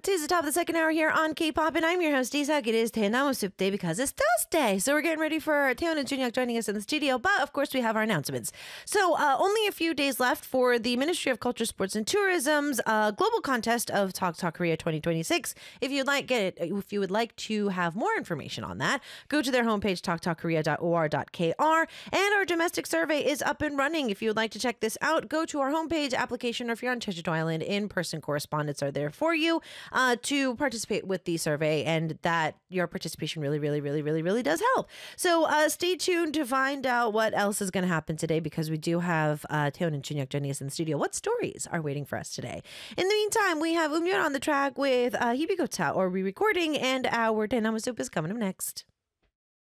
to the top of the second hour here on K-Pop, and I'm your host, Isak. It is Taenamu Soup Day because it's Thursday, so we're getting ready for Taeyeon and Junyoung joining us in the studio, but of course we have our announcements. So only a few days left for the Ministry of Culture, Sports and Tourism's global contest of Talk Talk Korea 2026. If you would like to have more information on that, go to their homepage, talktalkkorea.or.kr, and our domestic survey is up and running. If you would like to check this out, go to our homepage application, or if you're on Jeju Island, in-person correspondents are there for you to participate with the survey, and that your participation really does help. So stay tuned to find out what else is going to happen today, because we do have Taeyeon and Junyoung joining us in the studio. What stories are waiting for us today? In the meantime, we have Umyeon on the track with Hibigota, or re-recording, and our Taenamu Soup is coming up next.